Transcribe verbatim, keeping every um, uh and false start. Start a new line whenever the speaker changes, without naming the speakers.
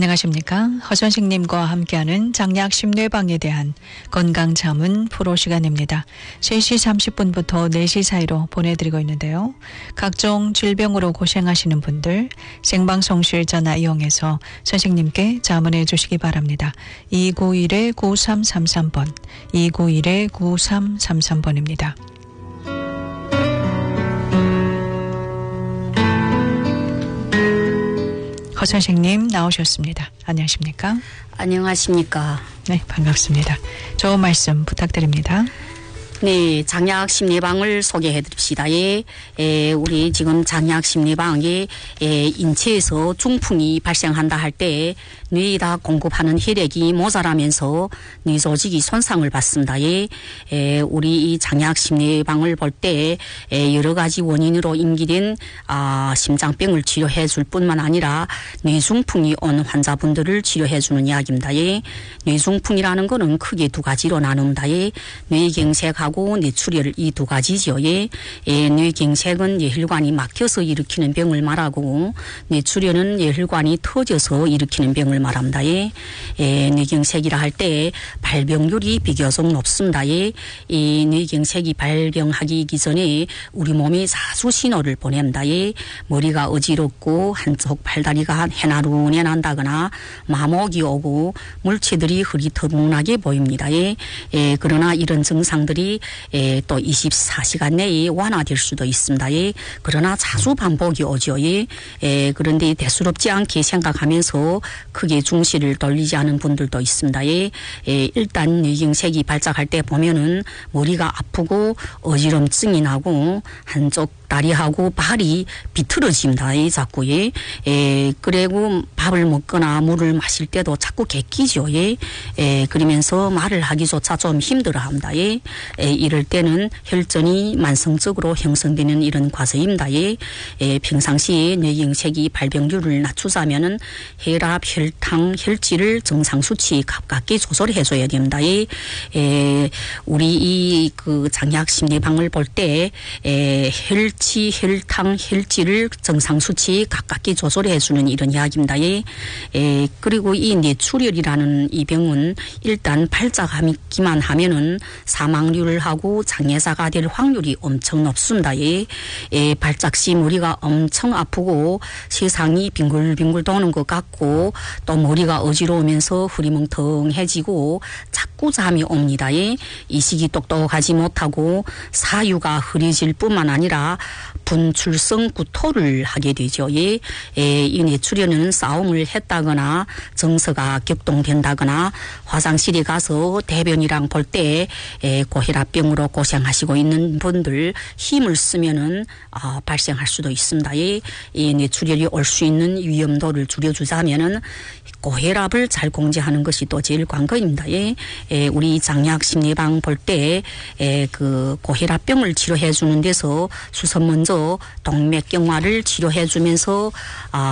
안녕하십니까. 허선식님과 함께하는 장약 심뇌방에 대한 건강자문 프로 시간입니다. 세 시 삼십 분부터 네 시 사이로 보내드리고 있는데요. 각종 질병으로 고생하시는 분들 생방송실 전화 이용해서 선생님께 자문해 주시기 바랍니다. 이구일 구삼삼삼 번, 이구일 구삼삼삼 번입니다. 허 선생님 나오셨습니다. 안녕하십니까?
안녕하십니까?
네, 반갑습니다. 좋은 말씀 부탁드립니다.
네, 장약 심리방을 소개해 드립시다. 예, 에, 우리 지금 장약 심리방에 에, 인체에서 중풍이 발생한다 할 때 뇌에다 공급하는 혈액이 모자라면서 뇌 조직이 손상을 받습니다. 예, 에, 우리 이 장약 심리방을 볼 때 여러 가지 원인으로 인기된 아, 심장병을 치료해 줄 뿐만 아니라 뇌중풍이 온 환자분들을 치료해 주는 이야기입니다. 예, 뇌중풍이라는 거는 크게 두 가지로 나눕니다. 예, 뇌경색하고 뇌출혈 이 두 가지죠. 예, 예, 뇌경색은 뇌혈관이 막혀서 일으키는 병을 말하고 뇌출혈은 뇌혈관이 터져서 일으키는 병을 말합니다. 예, 예, 뇌경색이라 할 때 발병률이 비교적 높습니다. 예, 이 뇌경색이 발병하기 전에 우리 몸이 사수 신호를 보냅니다. 예, 머리가 어지럽고 한쪽 팔다리가 해나루내 난다거나 마목이 오고 물체들이 흐릿터분하게 보입니다. 예, 예, 그러나 이런 증상들이 예, 또 이십사 시간 내에 완화될 수도 있습니다. 예, 그러나 자주 반복이 오죠. 예, 예, 그런데 대수롭지 않게 생각하면서 크게 중시를 돌리지 않은 분들도 있습니다. 예, 예, 일단 뇌경색이 발작할 때 보면은 머리가 아프고 어지럼증이 나고 한쪽 다리하고 발이 비틀어집니다. 예, 자꾸 예, 예, 그리고 밥을 먹거나 물을 마실 때도 자꾸 개끼죠. 예, 예, 그러면서 말을 하기조차 좀 힘들어합니다. 예, 예, 이럴 때는 혈전이 만성적으로 형성되는 이런 과정입니다. 예, 예, 평상시에 뇌경색이 발병률을 낮추자면은 혈압, 혈당, 혈질을 정상 수치 가깝게 조절해 줘야 됩니다. 예, 예, 우리 이 그 장약 심리방을 볼 때 예, 혈 치, 혈당, 혈질을 정상 수치 가깝게 조절해 주는 이런 이야기입니다. 예. 에, 그리고 이 뇌출혈이라는 이 병은 일단 발작하기만 하면은 사망률을 하고 장애사가 될 확률이 엄청 높습니다. 예. 에, 발작 시 머리가 엄청 아프고 세상이 빙글빙글 도는 것 같고 또 머리가 어지러우면서 흐리멍텅해지고 자꾸 잠이 옵니다. 예. 이식이 똑똑하지 못하고 사유가 흐려질 뿐만 아니라 분출성 구토를 하게 되죠. 예, 예, 이 뇌출혈은 싸움을 했다거나 정서가 격동된다거나 화장실에 가서 대변이랑 볼 때 고혈압병으로 고생하시고 있는 분들 힘을 쓰면은 아, 발생할 수도 있습니다. 예, 이 뇌출혈이 올 수 있는 위험도를 줄여주자면은 고혈압을 잘 공제하는 것이 또 제일 관건입니다. 예, 예, 우리 장약 심리방 볼 때 그 고혈압병을 치료해 주는 데서 수선 먼저 동맥경화를 치료해 주면서 아,